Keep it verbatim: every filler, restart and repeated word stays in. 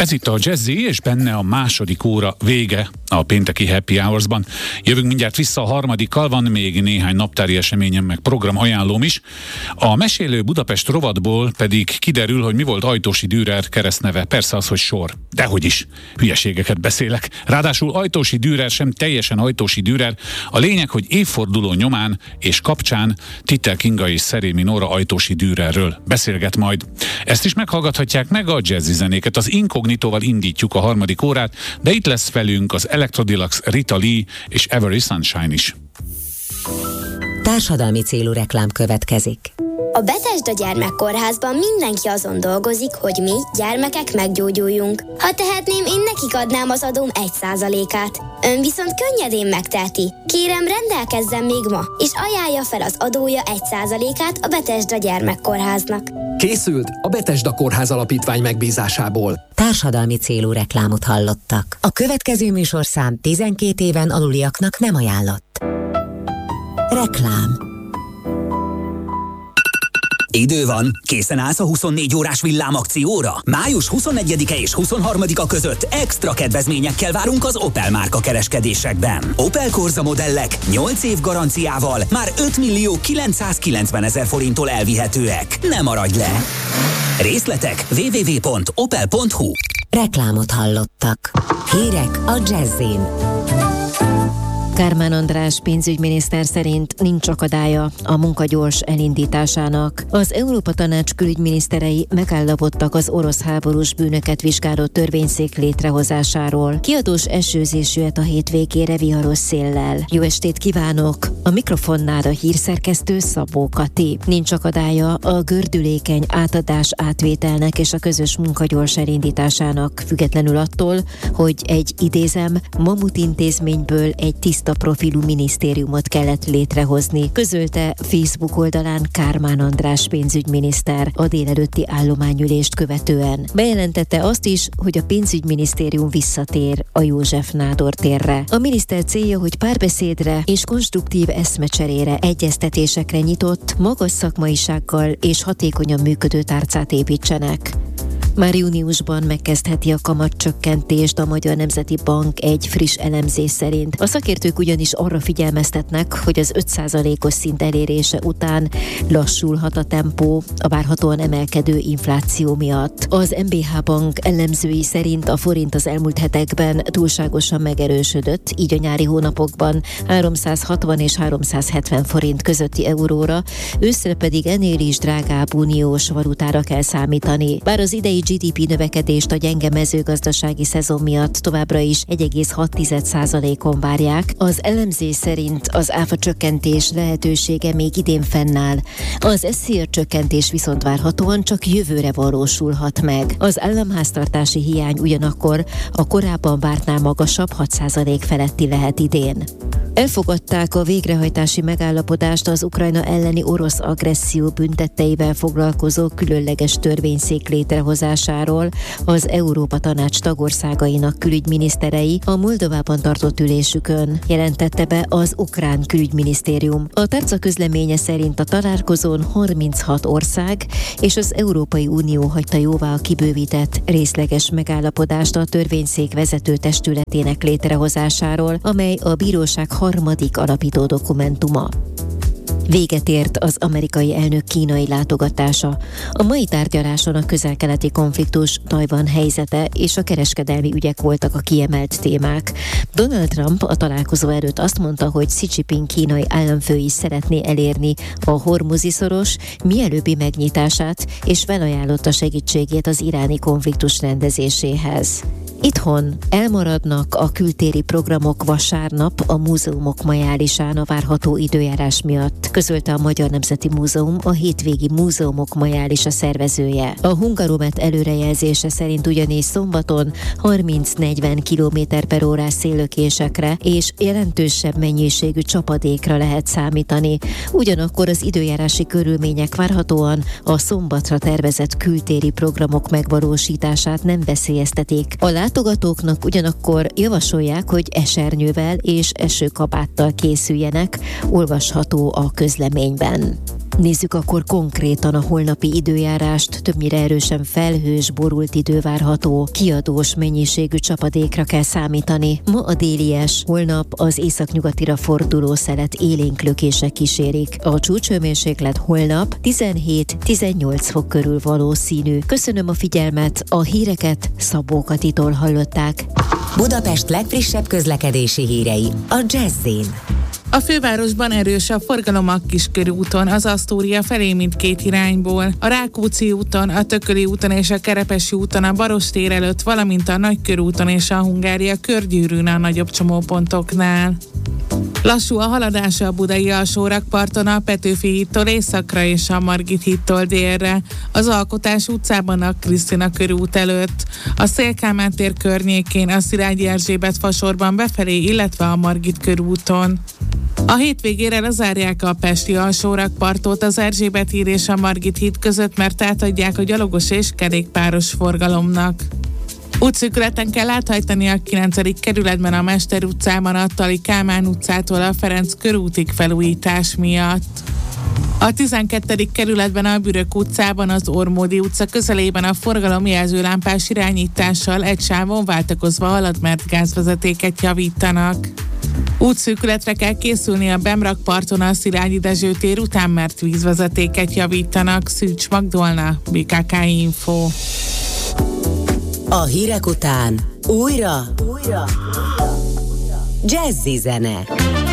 Ez itt a Jazzy, és benne a második óra vége a pénteki Happy Hours-ban. Jövünk mindjárt vissza a harmadikkal, van még néhány naptári eseményem, meg program ajánlóm is. A Mesélő Budapest rovatból pedig kiderül, hogy mi volt Ajtósi Dürer keresztneve. Persze az, hogy Sor. Dehogy is. Hülyeségeket beszélek. Ráadásul Ajtósi Dürer sem teljesen Ajtósi Dürer. A lényeg, hogy évforduló nyomán és kapcsán Titel Kinga és Szerémi Nóra Ajtósi Dürerről beszélget majd. Ezt is meghallgathatják, meg a jazzy zenéket. Az Inkognitóval indítjuk a harmadik órát, de itt lesz velünk az Electro-Deluxe Rita Lee és Every Sunshine is. Társadalmi célú reklám következik. A Bethesda Gyermekkórházban mindenki azon dolgozik, hogy mi, gyermekek meggyógyuljunk. Ha tehetném, én nekik adnám az adóm egy százalékát. Ön viszont könnyedén megteheti. Kérem, rendelkezzen még ma, és ajánlja fel az adója egy százalékát a Bethesda Gyermekkórháznak. Készült a Bethesda Kórház Alapítvány megbízásából. Társadalmi célú reklámot hallottak. A következő műsorszám tizenkét éven aluliaknak nem ajánlott. Reklám. Idő van, készen állsz a huszonnégy órás villámakcióra? május huszonegyedike és huszonharmadika között extra kedvezményekkel várunk az Opel márka kereskedésekben. Opel Corsa modellek nyolc év garanciával már ötmillió kilencszázkilencvenezer forinttól elvihetőek. Ne maradj le! Részletek double-u double-u double-u pont opel pont hu. Reklámot hallottak. Hírek a Jazzin. Kármán András pénzügyminiszter szerint nincs akadálya a munka gyors elindításának. Az Európa Tanács külügyminiszterei megállapodtak az orosz háborús bűnöket vizsgáló törvényszék létrehozásáról. Kiadós esőzés jöhet a hétvégére viharos széllel. Jó estét kívánok! A mikrofonnál a hírszerkesztő Szabó Kati. Nincs akadálya a gördülékeny átadás átvételnek és a közös munka gyors elindításának, függetlenül attól, hogy egy idézem mamut intézményből egy tiszta profilú minisztériumot kellett létrehozni, közölte Facebook oldalán Kármán András pénzügyminiszter a délelőtti állományülést követően. Bejelentette azt is, hogy a pénzügyminisztérium visszatér a József Nádor térre. A miniszter célja, hogy párbeszédre és konstruktív eszmecserére, egyeztetésekre nyitott, magas szakmaisággal és hatékonyan működő tárcát építsenek. Már júniusban megkezdheti a kamatcsökkentést a Magyar Nemzeti Bank egy friss elemzés szerint. A szakértők ugyanis arra figyelmeztetnek, hogy az öt százalékos szint elérése után lassulhat a tempó a várhatóan emelkedő infláció miatt. Az em bé há Bank elemzői szerint a forint az elmúlt hetekben túlságosan megerősödött, így a nyári hónapokban háromszázhatvan és háromszázhetven forint közötti euróra, őszre pedig ennél is drágább uniós valutára kell számítani. Bár az idei gé dé pé növekedést a gyenge mezőgazdasági szezon miatt továbbra is egy egész hat százalékon várják. Az elemzés szerint az áfa csökkentés lehetősége még idén fennáll. Az es zé er csökkentés viszont várhatóan csak jövőre valósulhat meg. Az államháztartási hiány ugyanakkor a korábban vártnál magasabb hat százalék feletti lehet idén. Elfogadták a végrehajtási megállapodást az Ukrajna elleni orosz agresszió büntetteivel foglalkozó különleges törvényszék létrehozásáról az Európa Tanács tagországainak külügyminiszterei a Moldovában tartott ülésükön, jelentette be az ukrán külügyminisztérium. A tárca közleménye szerint a találkozón harminchat ország és az Európai Unió hagyta jóvá a kibővített részleges megállapodást a törvényszék vezető testületének létrehozásáról, amely a bíróság harmadik alapító dokumentuma. Véget ért az amerikai elnök kínai látogatása. A mai tárgyaláson a közel-keleti konfliktus, Tajvan helyzete és a kereskedelmi ügyek voltak a kiemelt témák. Donald Trump a találkozó előtt azt mondta, hogy Xi Jinping kínai államfő is szeretné elérni a Hormuzi-szoros mielőbbi megnyitását, és felajánlotta segítségét az iráni konfliktus rendezéséhez. Itthon elmaradnak a kültéri programok vasárnap a múzeumok majálisán a várható időjárás miatt, közölte a Magyar Nemzeti Múzeum, a hétvégi múzeumok majálisa szervezője. A Hungaromet előrejelzése szerint ugyanis szombaton harminc-negyven kilométer per órás széllökésekre és jelentősebb mennyiségű csapadékra lehet számítani. Ugyanakkor az időjárási körülmények várhatóan a szombatra tervezett kültéri programok megvalósítását nem veszélyeztetik. A látogatóknak ugyanakkor javasolják, hogy esernyővel és esőkabáttal készüljenek, olvasható a közleményben. Nézzük akkor konkrétan a holnapi időjárást. Többnyire erősen felhős, borult idő várható. Kiadós mennyiségű csapadékra kell számítani. Ma a délies, holnap az északnyugatira forduló szelet élénk lökések kísérik. A csúcshőmérséklet holnap tizenhét-tizennyolc fok körül valószínű. Köszönöm a figyelmet, a híreket Szabó Katitól hallották. Budapest legfrissebb közlekedési hírei a Jazz-in. A fővárosban erős a forgalom a Kiskörúton, az Asztória felé mindkét irányból. A Rákóczi úton, a Tököli úton és a Kerepesi úton a Barostér előtt, valamint a Nagykörúton és a Hungária körgyűrűn a nagyobb csomópontoknál. Lassú a haladása a budai alsórakparton a Petőfi hídtól északra és a Margit hídtól délre, az Alkotás utcában a Krisztina körút előtt, a Széll-Kálmán tér környékén, a Szilágyi Erzsébet fasorban befelé, illetve a Margit körúton. A hétvégére lezárják a pesti alsórakpartot az Erzsébet híd és a Margit híd között, mert átadják a gyalogos és kerékpáros forgalomnak. Útszűkületen kell áthajtani a kilencedik kerületben a Mester utcában a Tali Kálmán utcától a Ferenc körútig felújítás miatt. A tizenkettedik kerületben a Bürök utcában az Ormódi utca közelében a forgalom jelzőlámpás irányítással egy sávon váltakozva halad, mert gázvezetéket javítanak. Útszűkületre kell készülni a Bemrakparton a Szilágyi Dezső tér után, mert vízvezetéket javítanak. Szűcs Magdolna, bé ká ká Info. A hírek után újra, újra, Jazzy zene.